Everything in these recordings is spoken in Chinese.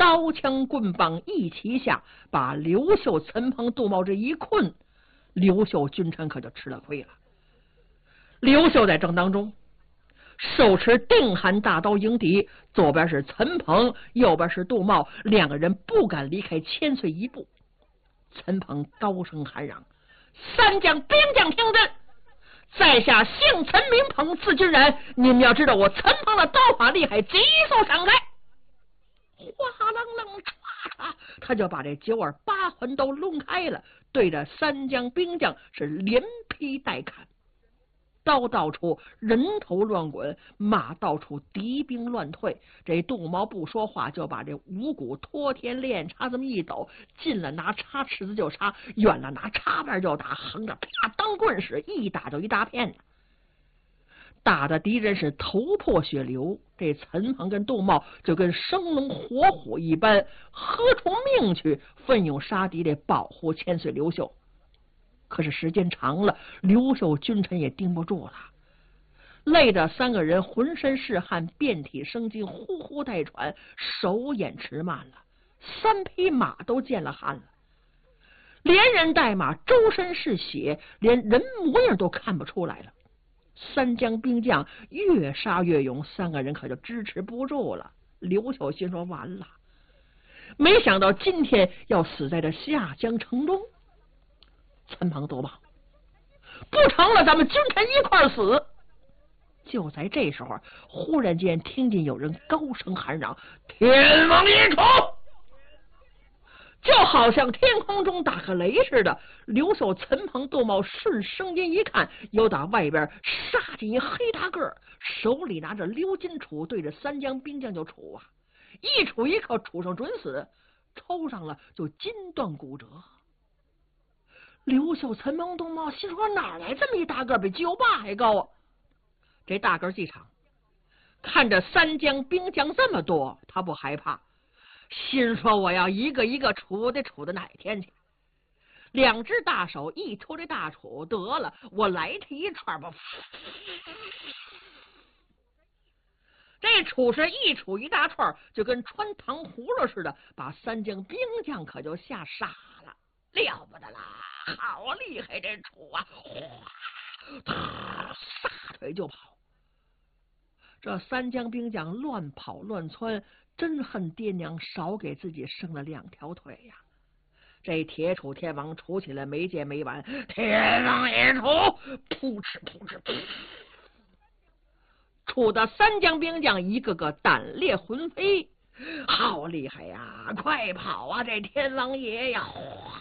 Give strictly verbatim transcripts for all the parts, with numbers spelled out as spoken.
刀枪棍棒一起下，把刘秀、陈鹏、杜茂这一困，刘秀君臣可就吃了亏了。刘秀在正当中，手持定寒大刀迎敌，左边是陈鹏，右边是杜茂，两个人不敢离开千岁一步。陈鹏高声喊嚷：“三将兵将听真！在下姓陈名鹏，字君然。你们要知道我陈鹏的刀法厉害，急速上来！”哗啷啷，唰唰，他就把这九耳八环刀抡开了，对着三将兵将是连劈带砍。刀到处人头乱滚，马到处敌兵乱退。这杜毛不说话，就把这五谷托天练叉这么一抖，近了拿叉尺子就插，远了拿叉把就打，横着啪当棍使，一打就一大片，打的敌人是头破血流。这陈鹏跟杜茂就跟生龙活虎一般，喝出命去，奋勇杀敌，得保护千岁刘秀。可是时间长了，刘秀君臣也盯不住了，累得三个人浑身是汗，遍体生津，呼呼带喘，手眼迟慢了，三匹马都见了汗了，连人带马周身是血，连人模样都看不出来了。三将兵将越杀越勇，三个人可就支持不住了。刘秀心说完了，没想到今天要死在这下江城中。陈鹏多棒，不成了，咱们君臣一块死。就在这时候，忽然间听见有人高声喊嚷：“天王爷出！”就好像天空中打个雷似的。刘秀、陈鹏、杜茂顺声音一看，有打外边杀进一黑大个，手里拿着鎏金杵，对着三将兵将就杵啊！一杵一扣，杵上准死，抽上了就筋断骨折。刘秀、陈鹏、杜茂心说：哪来这么一大个，比巨无霸还高啊？这大个进场，看着三将兵将这么多，他不害怕，心说我要一个一个杵，得杵到哪天去？两只大手一抽这大杵，得了，我来他一串吧。这杵是一杵一大串，就跟穿糖葫芦似的，把三将兵将可就吓傻了，了不得啦！好厉害这杵啊！哗，撒腿就跑。这三将兵将乱跑乱窜，真恨爹娘少给自己生了两条腿呀！这铁杵天王杵起来没见没完，天王爷杵，扑哧扑哧扑，杵的三将兵将一个个胆裂魂飞，好厉害呀！快跑啊，这天王爷呀！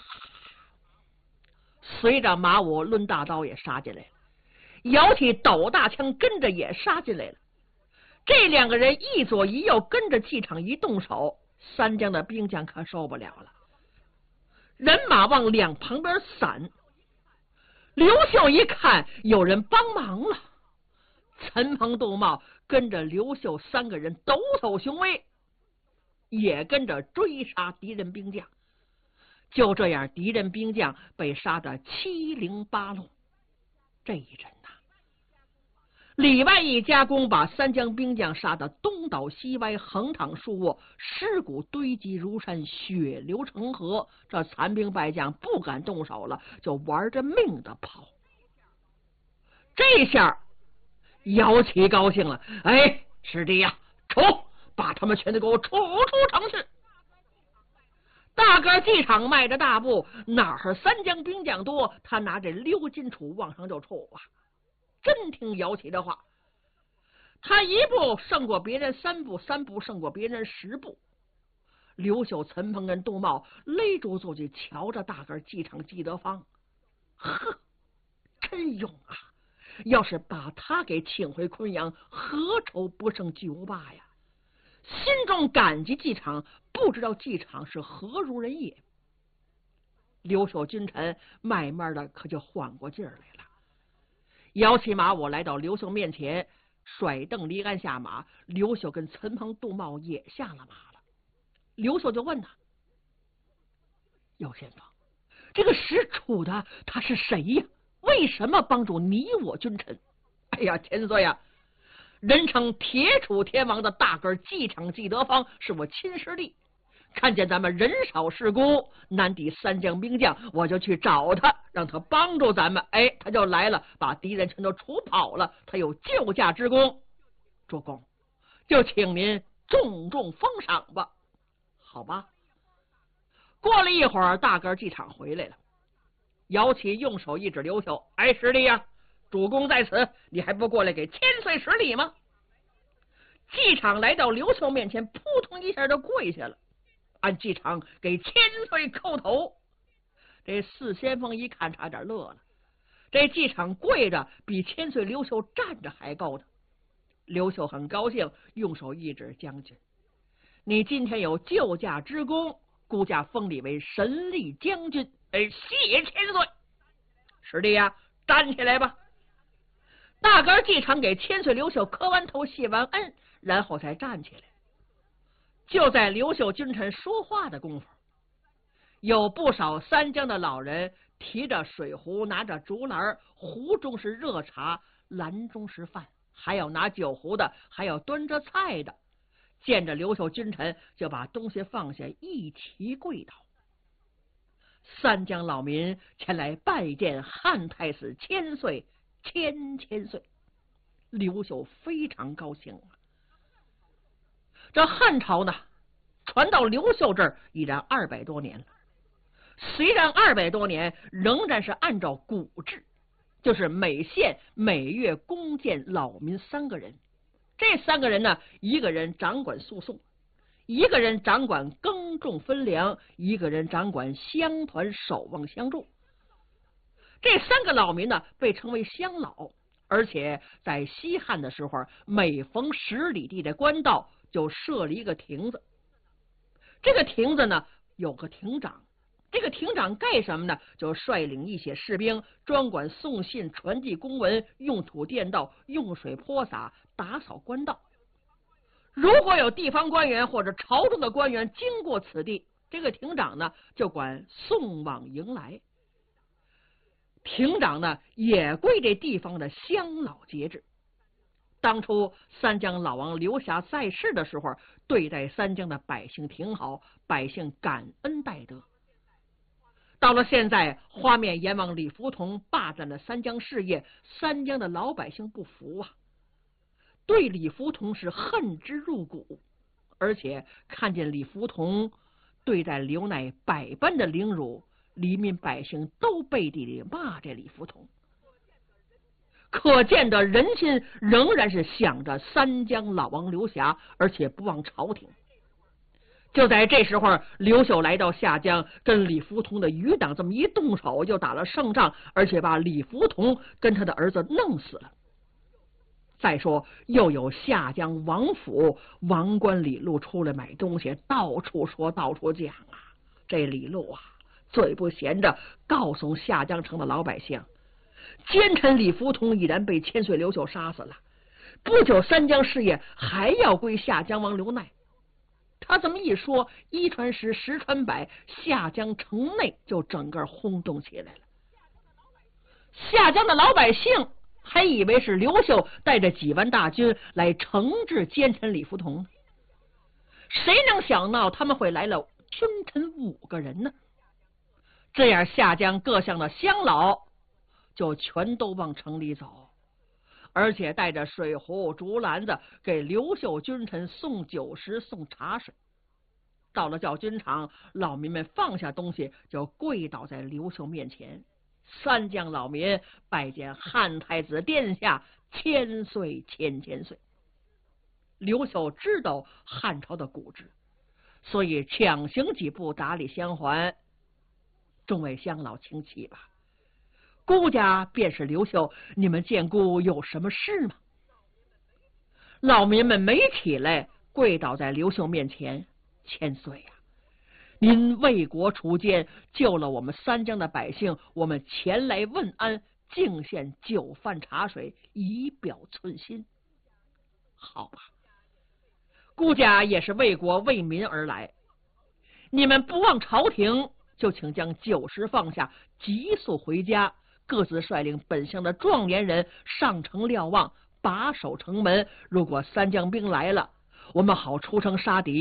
随着马武抡大刀也杀进来了，摇起斗大枪跟着也杀进来了。这两个人一左一右跟着进场一动手，三将的兵将可受不了了，人马往两旁边散。刘秀一看有人帮忙了，陈鹏、杜茂跟着刘秀三个人抖擞雄威，也跟着追杀敌人兵将。就这样，敌人兵将被杀得七零八落。这一阵呐、啊，里外一夹攻，把三将兵将杀得东倒西歪，横躺竖卧，尸骨堆积如山，血流成河。这残兵败将不敢动手了，就玩着命的跑。这下姚启高兴了，哎，师弟呀，出，把他们全都给我处出城去。大个进场迈着大步，哪儿三将兵将多，他拿着鎏金杵往上就杵啊！真听姚启的话，他一步胜过别人三步，三步胜过别人十步。刘秀、陈鹏跟杜茂勒住坐骑，瞧着大个进场季德芳，呵，真勇啊！要是把他给请回昆阳，何愁不胜巨无霸呀？心中感激季场，不知道季场是何如人也。刘秀君臣慢慢的可就缓过劲儿来了。摇起马我来到刘秀面前，甩蹬离鞍下马。刘秀跟陈鹏、杜茂也下了马了。刘秀就问他：姚先生，这个使楚的他是谁呀？为什么帮助你我君臣？哎呀，千岁呀！人称铁杵天王的大个季场季德芳是我亲师弟， 看见咱们人少势孤，难敌三江兵将，我就去找他，让他帮助咱们。哎，他就来了，把敌人全都除跑了，他有救驾之功。主公，就请您重重封赏吧。好吧。过了一会儿，大个机场回来了，姚启用手一指刘秀：“哎，师弟呀，主公在此，你还不过来给千岁施礼吗？”机场来到刘秀面前，扑通一下就跪下了，按机场给千岁叩头。这四先锋一看，差点乐了。这机场跪着比千岁刘秀站着还高呢。刘秀很高兴，用手一指将军：“你今天有救驾之功，孤家封你为神力将军。哎，谢千岁！师弟呀，站起来吧。”大个机场给千岁刘秀磕完头，谢完恩，然后才站起来。就在刘秀君臣说话的功夫，有不少三江的老人提着水壶，拿着竹篮，壶中是热茶，篮中是饭，还有拿酒壶的，还有端着菜的。见着刘秀君臣，就把东西放下，一齐跪倒。三江老民前来拜见汉太子千岁，千千岁。刘秀非常高兴啊。这汉朝呢，传到刘秀这儿已然二百多年了。虽然二百多年，仍然是按照古制，就是每县每月公见老民三个人。这三个人呢，一个人掌管诉讼，一个人掌管耕种分粮，一个人掌管乡团守望相助。这三个老民呢，被称为乡老，而且在西汉的时候，每逢十里地的官道就设立一个亭子。这个亭子呢，有个亭长，这个亭长干什么呢？就率领一些士兵，专管送信、传递公文、用土垫道、用水泼洒、打扫官道。如果有地方官员或者朝中的官员经过此地，这个亭长呢就管送往迎来。亭长呢也归这地方的乡老节制。当初三江老王刘霞在世的时候，对待三江的百姓挺好，百姓感恩戴德。到了现在，花面阎王李福同霸占了三江事业，三江的老百姓不服啊，对李福同是恨之入骨，而且看见李福同对待刘乃百般的凌辱，黎民百姓都背地里骂这李福同。可见的人心仍然是想着三江老王刘霞，而且不忘朝廷。就在这时候，刘秀来到下江，跟李福同的余党这么一动手，就打了胜仗，而且把李福同跟他的儿子弄死了。再说，又有下江王府王官李禄出来买东西，到处说到处讲啊。这李禄啊，嘴不闲着，告诉下江城的老百姓，奸臣李福同已然被千岁刘秀杀死了，不久三江事业还要归下江王刘鼐。他这么一说，一传十，十传百，下江城内就整个轰动起来了。下江的老百姓还以为是刘秀带着几万大军来惩治奸臣李福同，谁能想到他们会来了君臣五个人呢？这样下江各乡的乡老就全都往城里走，而且带着水壶、竹篮子给刘秀君臣送酒食、送茶水。到了教军场，老民们放下东西，就跪倒在刘秀面前。三江老民拜见汉太子殿下，千岁千千岁。刘秀知道汉朝的古制，所以强行几步打理相还。众位乡老，请起吧。孤家便是刘秀，你们见孤有什么事吗？老民们没起来，跪倒在刘秀面前。千岁呀、啊，您为国除奸，救了我们三江的百姓，我们前来问安，敬献酒饭茶水，以表寸心。好吧，孤家也是为国为民而来，你们不忘朝廷，就请将酒食放下，急速回家，各自率领本乡的壮年人上城瞭望，把守城门。如果三江兵来了，我们好出城杀敌，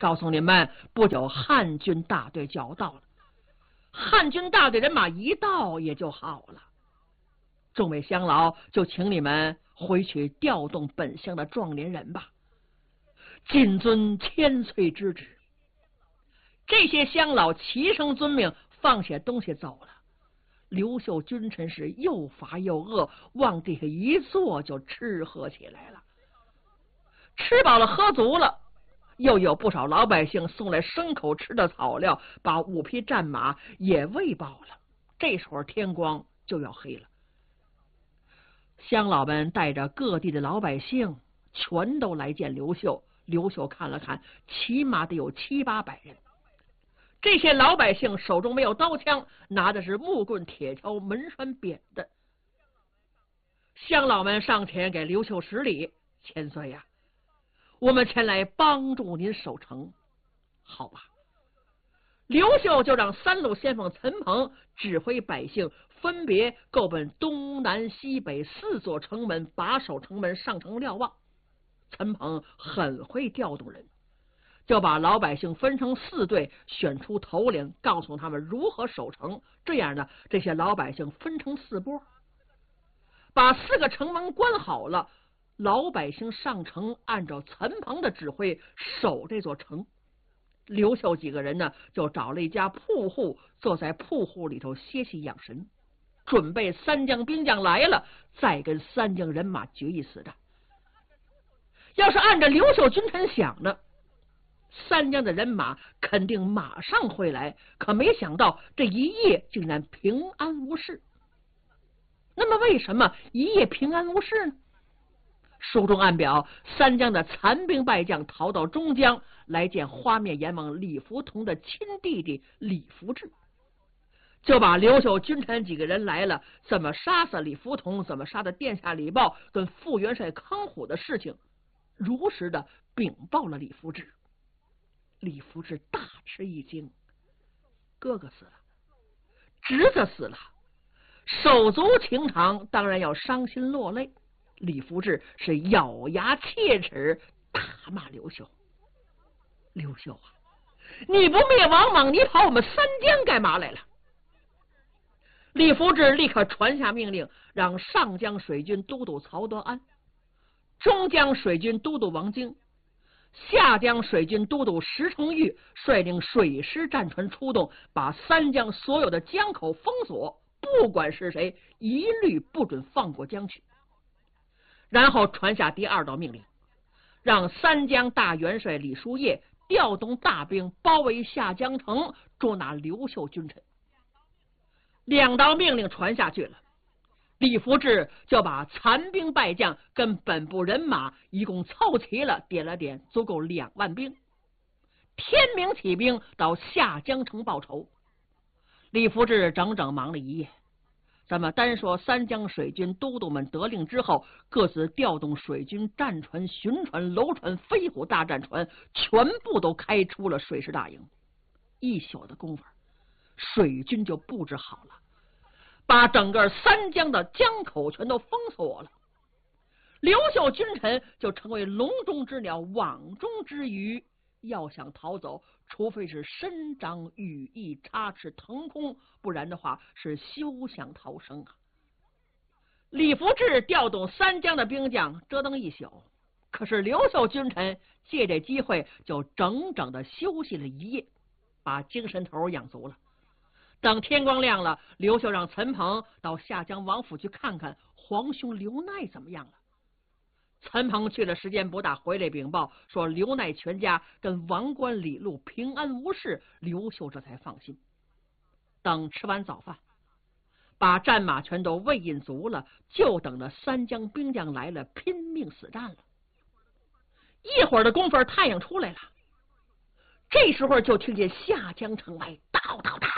告诉你们，不久汉军大队就要到了。汉军大队人马一到也就好了。众位乡老，就请你们回去调动本乡的壮年人吧。谨遵千岁之旨。这些乡老齐声遵命，放下东西走了。刘秀君臣是又乏又饿，往地下一坐就吃喝起来了。吃饱了喝足了，又有不少老百姓送来牲口吃的草料，把五匹战马也喂饱了。这时候天光就要黑了。乡老们带着各地的老百姓全都来见刘秀。刘秀看了看，起码得有七八百人。这些老百姓手中没有刀枪，拿的是木棍、铁锹、门栓、扁担。乡老们上前给刘秀施礼：“千岁呀，我们前来帮助您守城。”好吧，刘秀就让三路先锋陈鹏指挥百姓分别够奔东南西北四座城门，把守城门，上城瞭望。陈鹏很会调动人，就把老百姓分成四队，选出头领，告诉他们如何守城。这样呢，这些老百姓分成四波，把四个城门关好了，老百姓上城，按照陈鹏的指挥守这座城。刘秀几个人呢，就找了一家铺户，坐在铺户里头歇息养神，准备三江兵将来了，再跟三江人马决一死战。要是按照刘秀君臣想呢，三江的人马肯定马上会来，可没想到这一夜竟然平安无事。那么为什么一夜平安无事呢？书中暗表，三江的残兵败将逃到中江，来见花面阎王李福同的亲弟弟李福志，就把刘秀君臣几个人来了，怎么杀死李福同，怎么杀的殿下李豹跟副元帅康虎的事情，如实的禀报了李福志。李福志大吃一惊，哥哥死了，侄子死了，手足情长，当然要伤心落泪。李福志是咬牙切齿，大骂刘秀：“刘秀啊，你不灭王莽，你跑我们三江干嘛来了？”李福志立刻传下命令，让上江水军都督曹德安、中江水军都督王京、下江水军都督石崇玉率领水师战船出动，把三江所有的江口封锁，不管是谁，一律不准放过江去。然后传下第二道命令，让三江大元帅李叔夜调动大兵包围下江城，捉拿刘秀君臣。两道命令传下去了，李福志就把残兵败将跟本部人马一共凑齐了，点了点，足够两万兵。天明起兵到下江城报仇。李福志整整忙了一夜。咱们单说三江水军都督们得令之后，各自调动水军战船、巡船、楼船、飞虎大战船，全部都开出了水师大营。一宿的功夫，水军就布置好了，把整个三江的江口全都封锁了。刘秀君臣就成为笼中之鸟、网中之鱼，要想逃走，除非是身长羽翼、插翅腾空，不然的话是休想逃生啊！李福志调动三江的兵将折腾一宿，可是刘秀君臣借这机会就整整的休息了一夜，把精神头养足了。等天光亮了，刘秀让陈鹏到下江王府去看看皇兄刘鼐怎么样了。陈鹏去了时间不大，回来禀报说刘鼐全家跟王冠李禄平安无事，刘秀这才放心。等吃完早饭，把战马全都喂引足了，就等着三江兵将来了，拼命死战了。一会儿的功夫，太阳出来了，这时候就听见下江城外叨叨叨，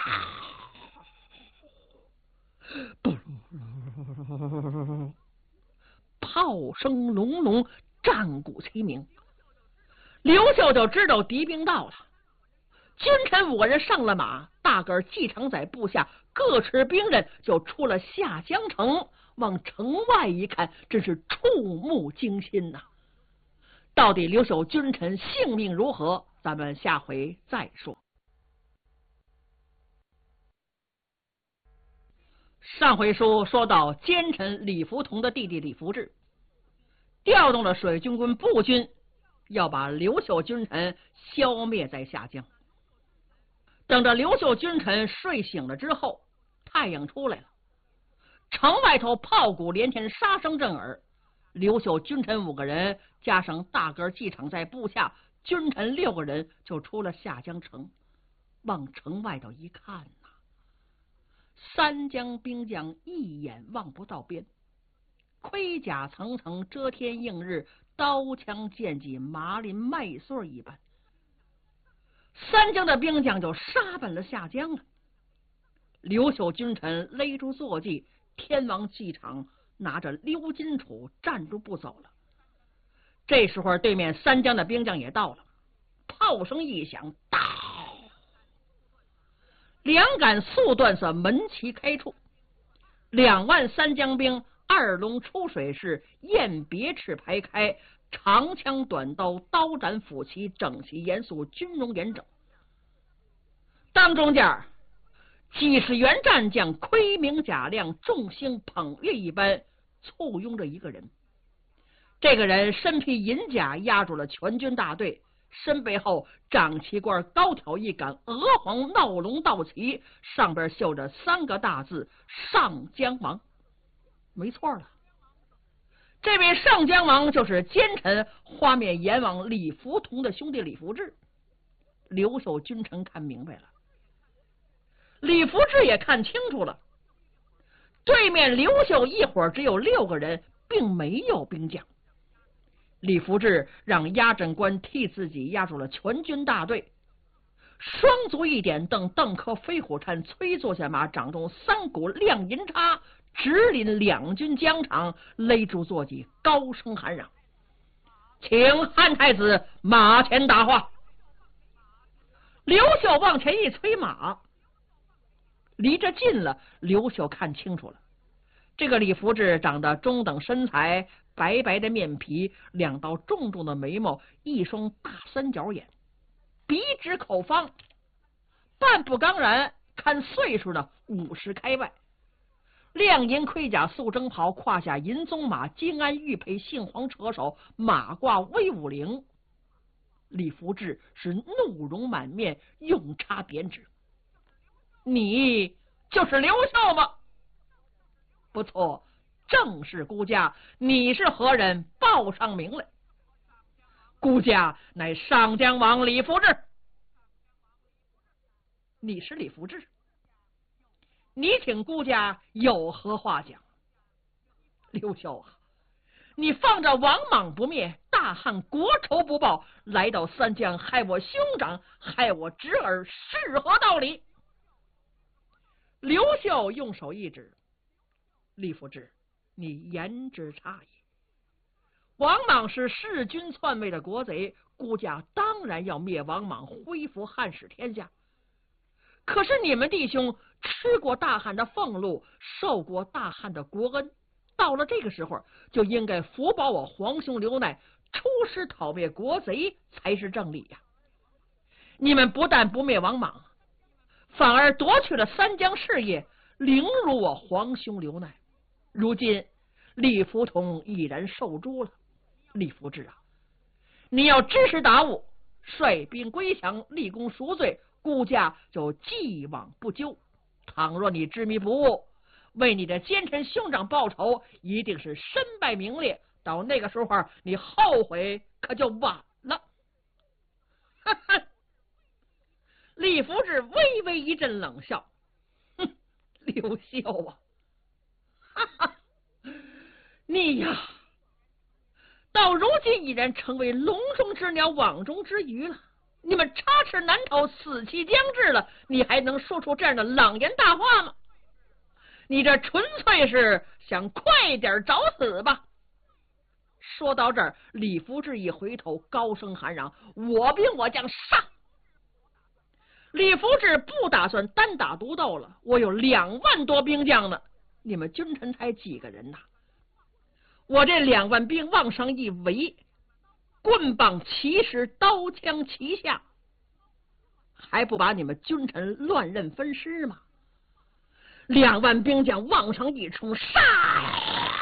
炮声隆隆，战鼓齐鸣。刘秀就知道敌兵到了，君臣五个人上了马，大个继承在部下各持兵刃，就出了下江城。往城外一看，真是触目惊心呐、啊！到底刘秀君臣性命如何？ 咱们下回再说。上回书说到，奸臣李福同的弟弟李福志调动了水军军步军，要把刘秀君臣消灭在下江。等着刘秀君臣睡醒了之后，太阳出来了，城外头炮鼓连天，杀声震耳。刘秀君臣五个人加上大个骑场在部下，君臣六个人就出了下江城。往城外头一看呐、啊，三江兵将一眼望不到边，盔甲层层，遮天映日，刀枪剑戟，麻林麦穗一般。三江的兵将就杀奔了下江了。刘秀君臣勒住坐骑，天王骑场拿着鎏金杵站住不走了。这时候对面三江的兵将也到了，炮声一响，到两杆速断色，门旗开处，两万三江兵二龙出水式，雁别翅排开，长枪短刀，刀斩斧齐，整齐严肃，军容严整。当中间几十员战将盔明甲亮，众星捧月一般，簇拥着一个人。这个人身披银甲，压住了全军大队，身背后长旗官高挑一杆，鹅黄闹龙道旗，上边绣着三个大字上江王。没错了，这位上江王就是奸臣花面阎王李福同的兄弟李福志。刘秀君臣看明白了，李福志也看清楚了，对面刘秀一伙只有六个人，并没有兵将。李福志让压阵官替自己压住了全军大队，双足一点，蹬蹬颗飞虎颤，催坐下马，掌中三股亮银叉，直领两军疆场，勒住坐骑，高声喊嚷：“请汉太子马前答话。”刘秀往前一催马，离着近了，刘秀看清楚了，这个李福志长得中等身材，白白的面皮，两道重重的眉毛，一双大三角眼，鼻直口方，半不刚然，看岁数的五十开外，亮银盔甲，素征袍，胯下银鬃马，金鞍玉佩，杏黄车手，马挂威武铃。李福志是怒容满面，用叉点指：“你就是刘秀吗？不错，正是孤家。你是何人？报上名来。”“孤家乃上江王李福志。”“你是李福志？你请孤家有何话讲？”“刘秀啊，你放着王莽不灭，大汉国仇不报，来到三江害我兄长，害我侄儿，是何道理？”刘秀用手一指：“李福志，你言之差矣。王莽是弑君篡位的国贼，孤家当然要灭王莽，恢复汉室天下。可是你们弟兄吃过大汉的俸禄，受过大汉的国恩，到了这个时候，就应该福保我皇兄刘鼐，出师讨灭国贼才是正理呀！你们不但不灭王莽，反而夺去了三江事业，凌辱我皇兄刘鼐。如今李福同已然受诛了。李福志啊，你要知识达悟，率兵归降，立功赎罪，孤家就既往不咎。倘若你执迷不悟，为你的奸臣兄长报仇，一定是身败名裂。到那个时候，你后悔可就晚了。”哈哈，李福志微微一阵冷笑：“哼，刘秀啊，哈哈，你呀，到如今已然成为笼中之鸟，网中之鱼了。你们插翅难逃，死期将至了，你还能说出这样的朗言大话吗？你这纯粹是想快点找死吧！”说到这儿，李福志一回头，高声喊嚷：“我兵我将上！”李福志不打算单打独斗了，我有两万多兵将呢，你们君臣才几个人呐？我这两万兵往上一围，棍棒齐时，刀枪齐下， 还不把你们君臣乱刃分尸吗？两万兵将往上一冲，杀呀！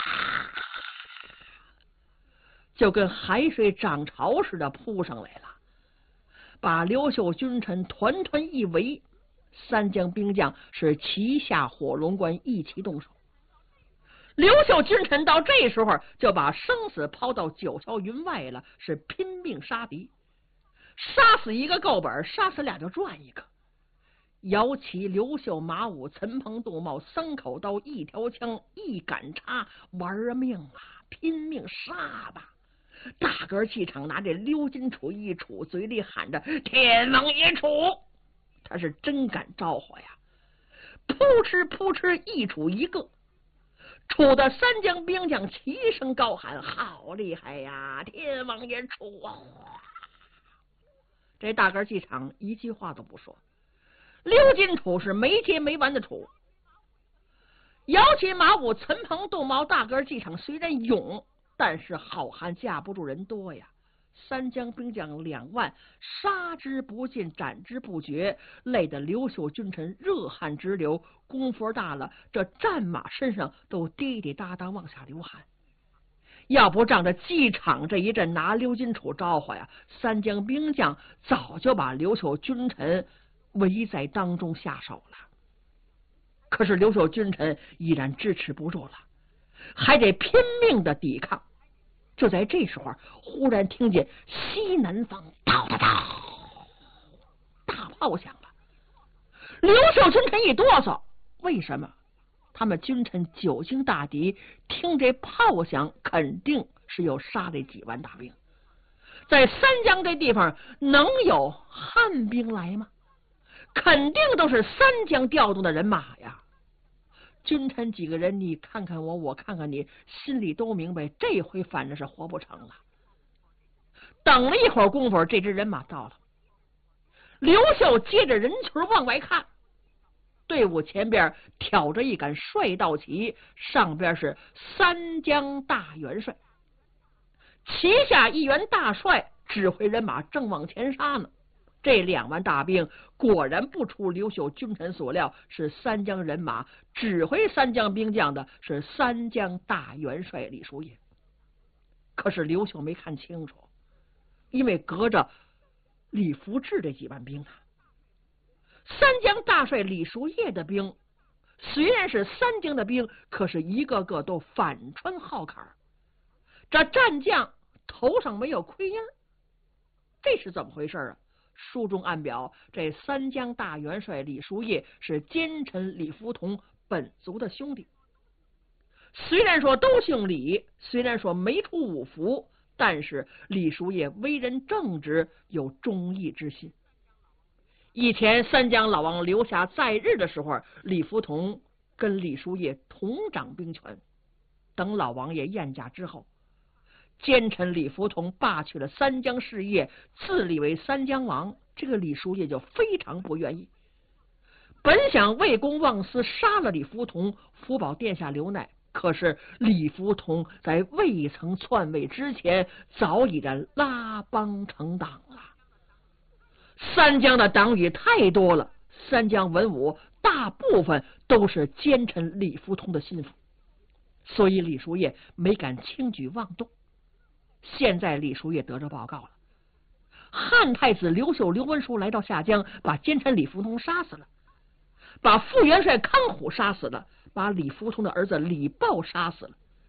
就跟海水涨潮似的扑上来了，把刘秀君臣团团一围。三江兵将是齐下火龙关，一起动手。刘秀君臣到这时候就把生死抛到九霄云外了，是拼命杀敌，杀死一个够本，杀死俩就赚一个。姚齐、刘秀、马武、陈鹏、杜茂三口刀，一条枪，一杆叉，玩命啊，拼命杀吧！大个气场拿着鎏金杵一杵，嘴里喊着天王爷杵，他是真敢招呼呀！扑哧扑哧一杵一个，杵的三江兵将齐声高喊：好厉害呀，天王爷杵啊！这大个气场一句话都不说，鎏金杵是没接没完的杵。姚齐、马武、陈鹏、杜茂大个气场虽然勇，但是好汉架不住人多呀。三江兵将两万，杀之不尽，斩之不绝，累得刘秀君臣热汗直流。功夫大了，这战马身上都滴滴答答往下流汗。要不仗着机场这一阵拿鎏金杵招呼呀，三江兵将早就把刘秀君臣围在当中下手了。可是刘秀君臣依然支持不住了，还得拼命的抵抗。就在这时候，忽然听见西南方叨叨叨大炮响了。刘秀君臣一哆嗦，为什么？他们君臣久经大敌，听这炮响，肯定是有杀这几万大兵。在三江这地方能有汉兵来吗？肯定都是三江调动的人马呀。君臣几个人，你看看我，我看看你，心里都明白，这回反正是活不成了。等了一会儿功夫，这支人马到了。刘秀接着人群往外看，队伍前边挑着一杆帅道旗，上边是三江大元帅，旗下一员大帅指挥人马正往前杀呢。这两万大兵果然不出刘秀君臣所料，是三江人马，指挥三江兵将的是三江大元帅李叔夜。可是刘秀没看清楚，因为隔着李福志这几万兵啊。三江大帅李叔夜的兵虽然是三江的兵，可是一个个都反穿号坎，这战将头上没有盔缨，这是怎么回事啊？书中暗表，这三江大元帅李叔夜是奸臣李福同本族的兄弟。虽然说都姓李，虽然说没出五福，但是李叔夜为人正直，有忠义之心。以前三江老王留下在日的时候，李福同跟李叔夜同掌兵权。等老王爷晏驾之后，奸臣李福同霸取了三江事业，自立为三江王，这个李叔夜就非常不愿意。本想为公忘私，杀了李福同，福保殿下留难。可是李福同在未曾篡位之前，早已然拉帮成党了。三江的党羽太多了，三江文武大部分都是奸臣李福同的心腹，所以李叔夜没敢轻举妄动。现在李叔夜得着报告了，汉太子刘秀刘文书来到下江，把奸臣李福同杀死了，把副元帅康虎杀死了，把李福同的儿子李豹杀死了。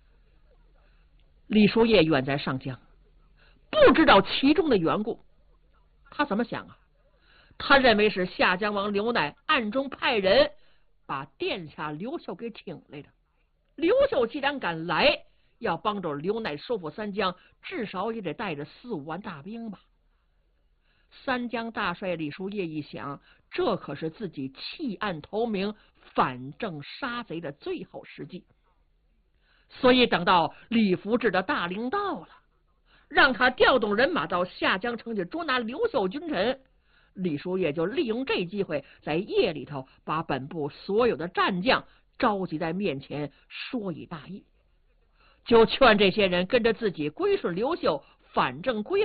李叔夜远在上江，不知道其中的缘故。他怎么想啊？他认为是下江王刘乃暗中派人把殿下刘秀给请来的。刘秀既然敢来，要帮助刘乃收复三江，至少也得带着四五万大兵吧。三江大帅李叔夜一想，这可是自己弃暗投明、反正杀贼的最后时机。所以等到李福志的大令到了，让他调动人马到下江城去捉拿刘秀君臣，李叔夜就利用这机会，在夜里头把本部所有的战将召集在面前，说以大义，就劝这些人跟着自己归顺刘秀，反正归汉，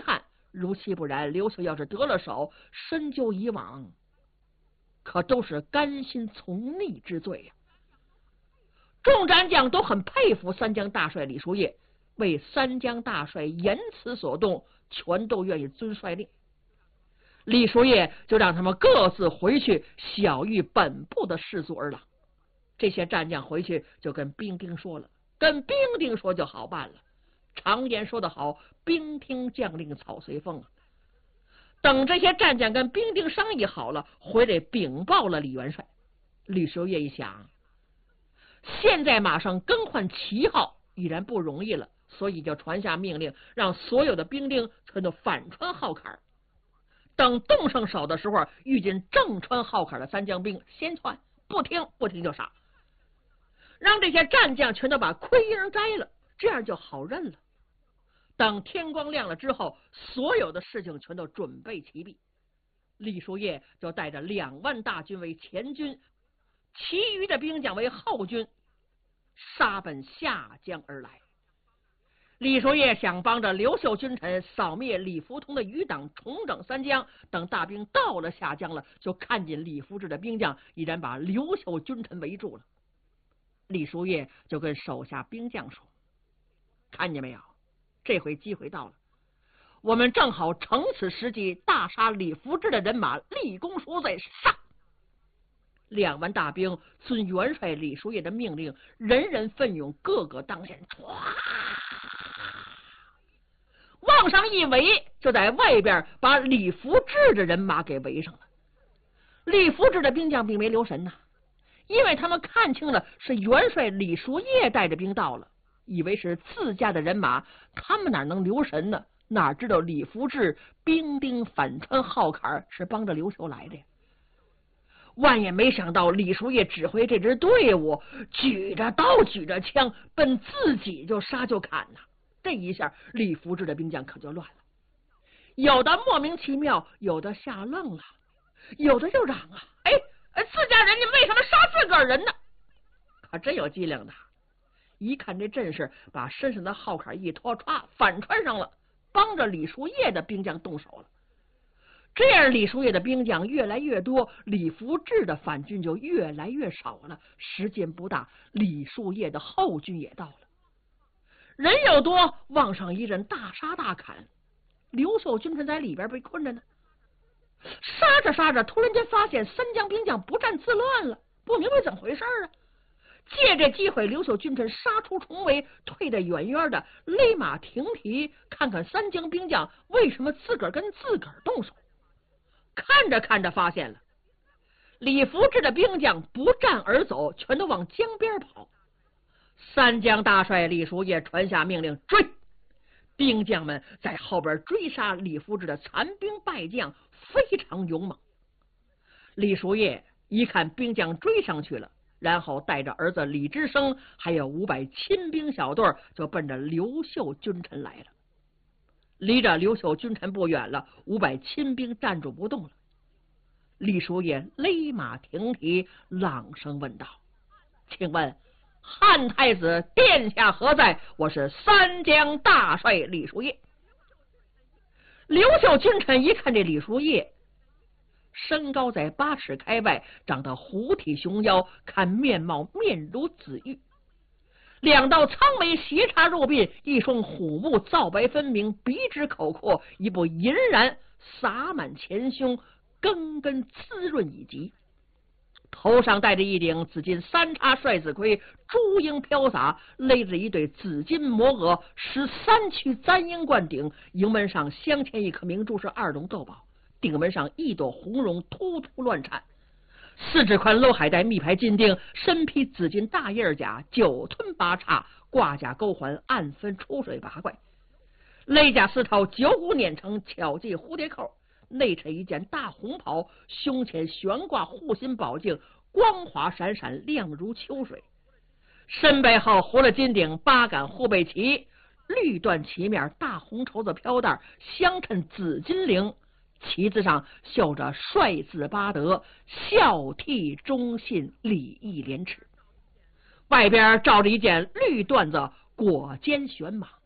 如其不然，刘秀要是得了手，深究以往，可都是甘心从逆之罪呀、啊。众战将都很佩服三江大帅李叔夜，为三江大帅言辞所动，全都愿意遵帅令。李叔夜就让他们各自回去小谕本部的士卒儿郎。这些战将回去就跟兵丁说了，跟兵丁说就好办了。常言说得好，兵听将令草随风啊。等这些战将跟兵丁商议好了，回来禀报了李元帅。李叔夜一想，现在马上更换旗号已然不容易了，所以就传下命令，让所有的兵丁全都反穿号坎。等动上手的时候，遇见正穿号坎的三江兵，先窜，不听不听就杀，让这些战将全都把盔缨摘了，这样就好认了。等天光亮了之后，所有的事情全都准备齐毕。李叔夜就带着两万大军为前军，其余的兵将为后军，杀奔下江而来。李叔夜想帮着刘秀君臣扫灭李福通的余党，重整三江。等大兵到了下江了，就看见李福志的兵将已然把刘秀君臣围住了。李叔夜就跟手下兵将说：“看见没有？这回机会到了，我们正好乘此时机大杀李福志的人马，立功赎罪。上！”两万大兵遵元帅李叔夜的命令，人人奋勇，个个当先，唰，往上一围，就在外边把李福志的人马给围上了。李福志的兵将并没留神呐、啊，因为他们看清了是元帅李叔夜带着兵到了，以为是自家的人马，他们哪能留神呢？哪知道李福志兵丁反穿号坎是帮着刘秀来的呀。万也没想到李叔夜指挥这支队伍举着刀举着枪奔自己就杀就砍呐、啊！这一下李福志的兵将可就乱了，有的莫名其妙，有的吓愣了，有的就嚷啊：“哎哎，自家人你为什么杀自个儿人呢？”可真有机灵的，一看这阵势，把身上的号坎一脱，歘反穿上了，帮着李叔夜的兵将动手了。这样李叔夜的兵将越来越多，李福志的反军就越来越少了。时间不大，李叔夜的后军也到了，人又多，往上一阵大杀大砍。刘秀君臣在里边被困着呢，杀着杀着，突然间发现三江兵将不战自乱了，不明白怎么回事啊！借这机会，刘秀君臣杀出重围，退得远远的，勒马停蹄，看看三江兵将为什么自个儿跟自个儿动手。看着看着，发现了李福志的兵将不战而走，全都往江边跑。三江大帅李叔夜传下命令，追！兵将们在后边追杀李福志的残兵败将，非常勇猛。李叔夜一看兵将追上去了，然后带着儿子李之生还有五百亲兵小队，就奔着刘秀君臣来了。离着刘秀君臣不远了，五百亲兵站住不动了。李叔夜勒马停蹄，朗声问道：“请问汉太子殿下何在？我是三江大帅李叔夜。”刘秀君臣一看这李叔夜，身高在八尺开外，长得虎体熊腰，看面貌面如紫玉，两道苍眉斜插入鬓，一双虎目皂白分明，鼻直口阔，一部银髯洒满前胸，根根滋润以极。头上戴着一顶紫金三叉帅子盔，珠缨飘洒，勒着一对紫金摩额，十三曲簪缨冠顶，营门上镶嵌一颗明珠是二龙斗宝，顶门上一朵红绒突突乱颤。四指宽镂海带密牌金钉，身披紫金大叶甲，九吞八叉，挂甲钩环，暗分出水八怪，勒甲丝绦九股捻成，巧系蝴蝶扣，内衬一件大红袍，胸前悬挂护心宝镜，光华闪闪，亮如秋水。身背后糊了金顶，八杆护背旗，绿缎旗面，大红绸子飘带，相衬紫金翎。旗子上绣着帅字八德，孝悌忠信礼义廉耻。外边罩着一件绿缎子裹肩悬蟒，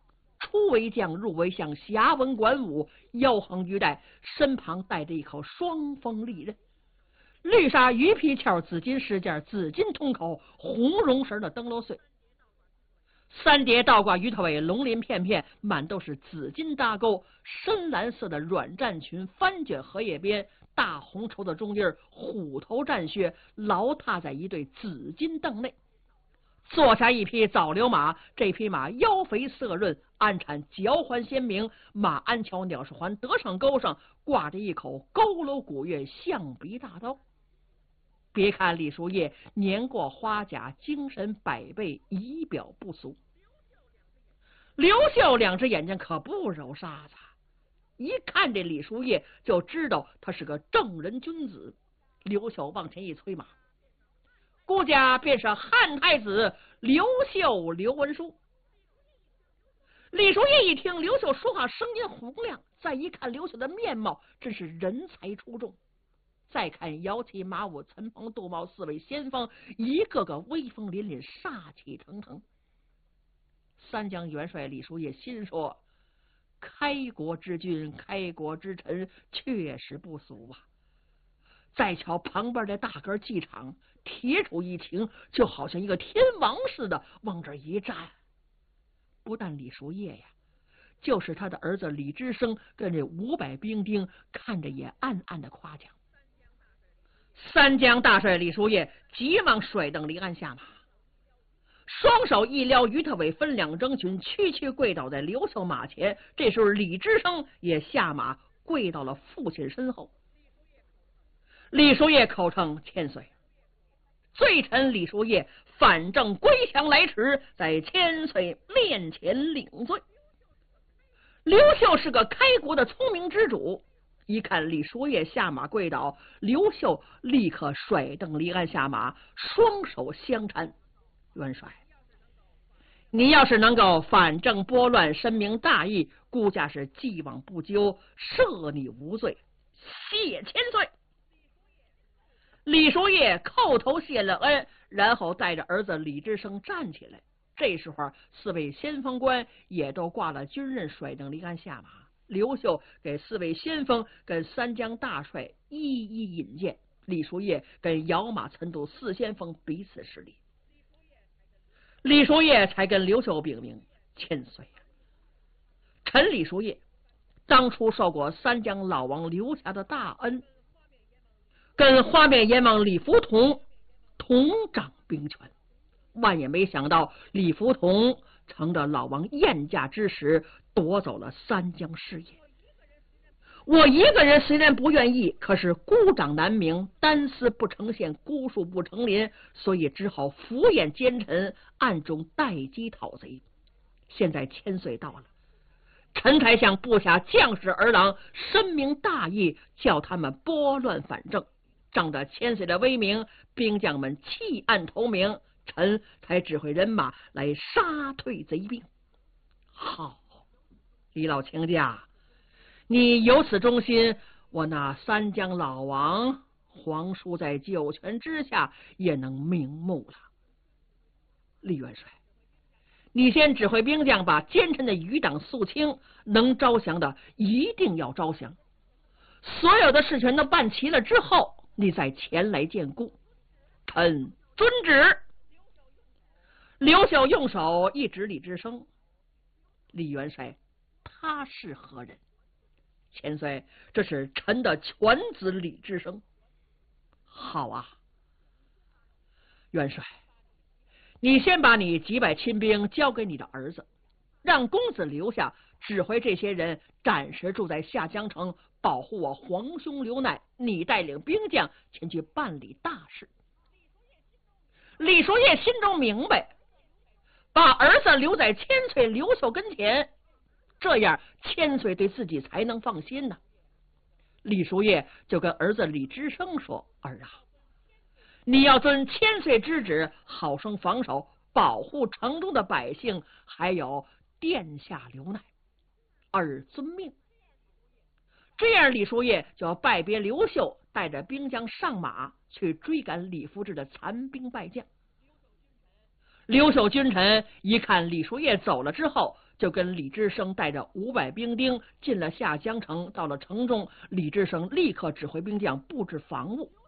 出为将，入为相，下文官武，腰横玉带，身旁带着一口双锋利刃，绿纱鱼皮鞘，紫金饰件，紫金铜口，红绒绳的灯笼穗。三叠倒挂鱼头尾，龙鳞片片，满都是紫金搭钩，深蓝色的软战裙，翻卷荷叶边，大红绸的中间，虎头战靴，牢踏在一对紫金凳内。坐下一匹早流马，这匹马腰肥色润，鞍产脚环鲜明，马鞍桥鸟是环得上钩上挂着一口佝偻古月象鼻大刀。别看李叔夜年过花甲，精神百倍，仪表不俗。刘秀两只眼睛可不揉沙子，一看这李叔夜就知道他是个正人君子。刘秀往前一催马，顾家便是汉太子刘秀刘文书。李叔夜一听刘秀说话声音洪亮，再一看刘秀的面貌，真是人才出众。再看摇旗马舞陈鹏杜茂四位先锋，一个个威风凛凛，杀气腾腾。三江元帅李叔夜心说，开国之君，开国之臣，确实不俗啊。再瞧旁边的大个机场，铁杵一挺，就好像一个天王似的往这一站。不但李叔夜呀，就是他的儿子李之生跟这五百兵丁看着也暗暗的夸奖。三江大帅李叔夜急忙甩蹬离鞍下马，双手一撩鱼头尾，分两征群，区区跪倒在刘秀马前。这时候李之生也下马跪到了父亲身后。李叔夜口称千岁，罪臣李叔夜反正归降来迟，在千岁面前领罪。刘秀是个开国的聪明之主，一看李叔夜下马跪倒，刘秀立刻甩蹬离鞍下马，双手相搀。元帅，你要是能够反正拨乱，深明大义，孤家是既往不咎，赦你无罪，谢千岁。李叔夜叩头谢了恩，然后带着儿子李之生站起来。这时候四位先锋官也都挂了军刃，甩蹬离鞍下马。刘秀给四位先锋跟三江大帅一一引荐，李叔夜跟摇马岑渡四先锋彼此施礼。李叔夜才跟刘秀禀明，千岁啊，臣李叔夜当初受过三江老王留下的大恩，跟花面阎王李福同同掌兵权，万也没想到李福同乘着老王宴驾之时夺走了三江事业。我一个人虽然不愿意，可是孤掌难鸣，单丝不成线，孤树不成林，所以只好敷衍奸臣，暗中待机讨贼。现在千岁到了，臣才向部下将士儿郎深明大义，叫他们拨乱反正，仗着千岁的威名，兵将们弃暗投明，臣才指挥人马来杀退贼兵。好，李老卿家，你有此忠心，我那三江老王皇叔在九泉之下也能瞑目了。李元帅，你先指挥兵将把奸臣的余党肃清，能招降的一定要招降，所有的事全都办齐了之后，你再前来见顾。臣遵旨。刘秀用手一指李之生，李元帅，他是何人？千岁，这是臣的犬子李之生。好啊，元帅，你先把你几百亲兵交给你的儿子，让公子留下指挥这些人暂时住在下江城，保护我皇兄刘奈，你带领兵将前去办理大事。李叔夜心中明白，把儿子留在千岁刘秀跟前，这样千岁对自己才能放心呢。李叔夜就跟儿子李之生说，儿啊，你要遵千岁之旨，好生防守，保护城中的百姓，还有殿下刘奈，儿遵命。这样李叔夜就要拜别刘秀，带着兵将上马去追赶李福志的残兵败将。刘秀君臣一看李叔夜走了之后， 就跟李志生带着五百兵丁进了下江城。到了城中，李志生立刻指挥兵将布置防务。